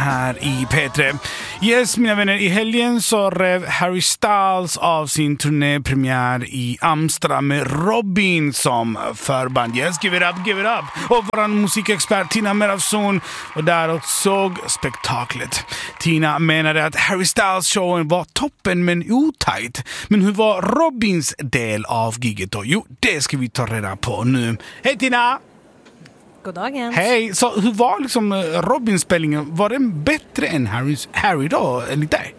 här i P3. Yes, mina vänner, i helgen så rev Harry Styles av sin turnépremiär i Amsterdam med Robin som förband. Yes, give it up. Och våran musikexpert Tina Meravzon var där och såg spektaklet. Tina menade att Harry Styles showen var toppen men otajt. Men hur var Robins del av giget då? Jo, det ska vi ta reda på nu. Hej Tina! God dagen. Hej, så hur var liksom Robin-spelningen? Var den bättre än Harry då, enligt dig?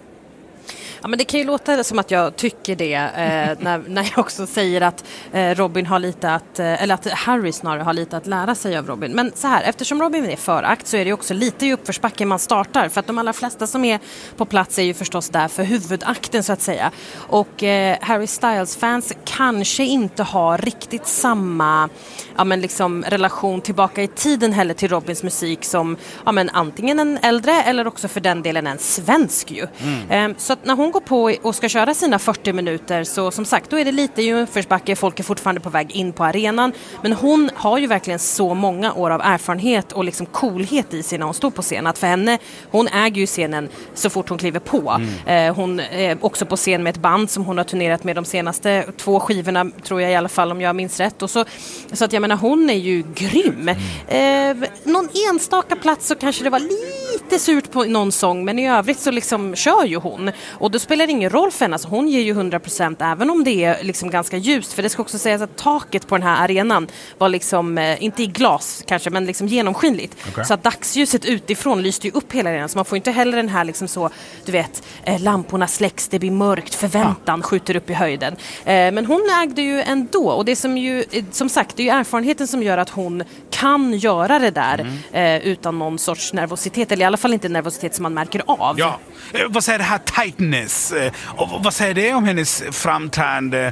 Ja, men det kan ju låta som att jag tycker det när jag också säger att Robin har lite eller att Harry snarare har lite att lära sig av Robin. Men så här, eftersom Robin är förakt så är det också lite i uppförsbacken man startar. För att de allra flesta som är på plats är ju förstås där för huvudakten så att säga. Och Harry Styles-fans kanske inte har riktigt samma liksom, relation tillbaka i tiden heller till Robins musik som antingen en äldre eller också för den delen en svensk ju. Så att när hon går på och ska köra sina 40 minuter så som sagt, då är det lite i uppförsbacke, folk är fortfarande på väg in på arenan, men hon har ju verkligen så många år av erfarenhet och liksom coolhet i sig när hon står på scen, att för henne, hon äger ju scenen så fort hon kliver på. Hon är också på scen med ett band som hon har turnerat med de senaste 2 skivorna, tror jag i alla fall om jag minns rätt, och så att jag menar, hon är ju grym. Någon enstaka plats så kanske det var lite surt på någon sång, men i övrigt så liksom kör ju hon. Och då spelar det ingen roll för henne. Alltså hon ger ju 100% även om det är liksom ganska ljust. För det ska också sägas att taket på den här arenan var liksom, inte i glas kanske, men liksom genomskinligt. Okay. Så att dagsljuset utifrån lyste ju upp hela arenan. Så man får inte heller den här liksom så, du vet, lamporna släcks, det blir mörkt, förväntan skjuter upp i höjden. Men hon ägde ju ändå. Och det som ju, som sagt, det är ju erfarenheten som gör att hon kan göra det där utan någon sorts nervositet. Eller i alla fall inte nervositet som man märker av. Ja, vad säger det här tightness? Och vad säger det om hennes framträdande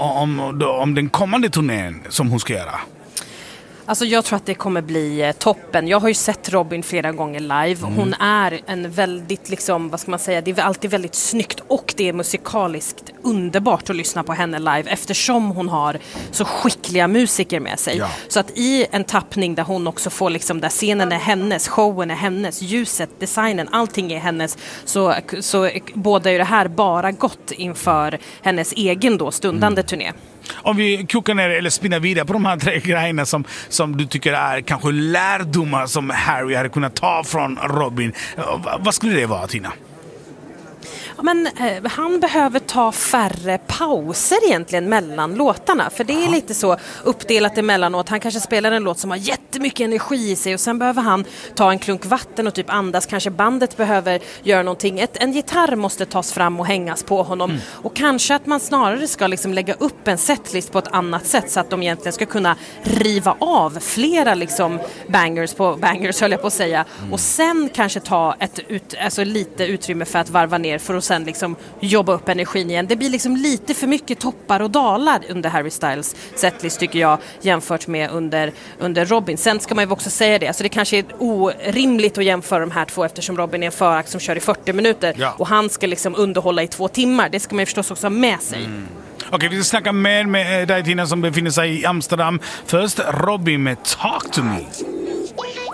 om den kommande turnén som hon ska göra? Alltså jag tror att det kommer bli toppen. Jag har ju sett Robin flera gånger live. Hon är en väldigt, liksom, vad ska man säga, det är alltid väldigt snyggt och det är musikaliskt underbart att lyssna på henne live eftersom hon har så skickliga musiker med sig. Ja. Så att i en tappning där hon också får liksom, där scenen är hennes, showen är hennes, ljuset, designen, allting är hennes, så båda är det här bara gott inför hennes egen då stundande turné. Om vi kokar ner eller spinnar vidare på de här 3 grejerna som du tycker är kanske lärdomar som Harry hade kunnat ta från Robin. Vad skulle det vara, Tina? Men han behöver ta färre pauser egentligen mellan låtarna. För det är lite så uppdelat emellanåt. Han kanske spelar en låt som har jättemycket energi i sig och sen behöver han ta en klunk vatten och typ andas. Kanske bandet behöver göra någonting. En gitarr måste tas fram och hängas på honom. Och kanske att man snarare ska liksom lägga upp en setlist på ett annat sätt så att de egentligen ska kunna riva av flera liksom bangers höll jag på att säga. Och sen kanske ta alltså lite utrymme för att varva ner för att sen liksom jobba upp energin igen. Det blir liksom lite för mycket toppar och dalar under Harry Styles setlist tycker jag jämfört med under Robin. Sen ska man ju också säga det. Alltså det kanske är orimligt att jämföra de här två eftersom Robin är en förakt som kör i 40 minuter och han ska liksom underhålla i 2 timmar. Det ska man ju förstås också ha med sig. Okej, vi ska snacka mer med dig Tina som befinner sig i Amsterdam. Först Robin med Talk to Me.